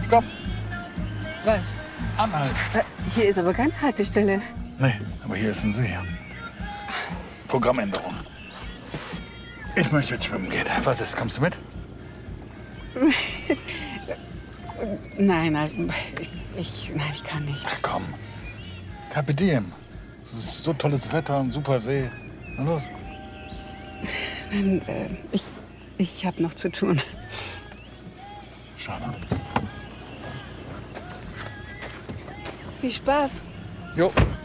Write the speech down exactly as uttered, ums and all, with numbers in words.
Stopp. Was? Anhalten. Äh, hier ist aber keine Haltestelle. Nee, aber hier ist ein See. Programmänderung. Ich möchte jetzt schwimmen gehen. Was ist? Kommst du mit? Nein, also ich, ich, nein, ich kann nicht. Ach komm. Carpe diem. Es ist so tolles Wetter und super See. Na los. Nein, äh, ich, ich habe noch zu tun. Schade. Viel Spaß. Jo.